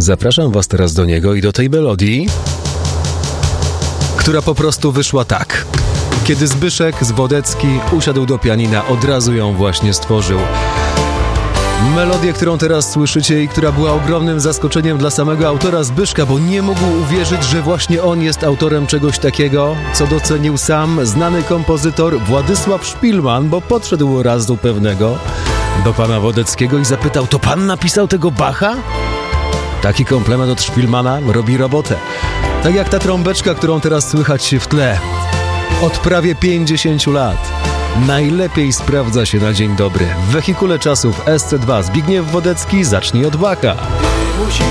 Zapraszam was teraz do niego i do tej melodii, która po prostu wyszła tak. Kiedy Zbyszek Wodecki usiadł do pianina, od razu ją właśnie stworzył. Melodię, którą teraz słyszycie i która była ogromnym zaskoczeniem dla samego autora Zbyszka, bo nie mógł uwierzyć, że właśnie on jest autorem czegoś takiego, co docenił sam znany kompozytor Władysław Szpilman, bo podszedł razu pewnego do pana Wodeckiego i zapytał: to pan napisał tego Bacha? Taki komplement od Szpilmana robi robotę. Tak jak ta trąbeczka, którą teraz słychać w tle. Od prawie 50 lat. Najlepiej sprawdza się na dzień dobry. W wehikule czasów SC2 Zbigniew Wodecki, zacznij od Bacha.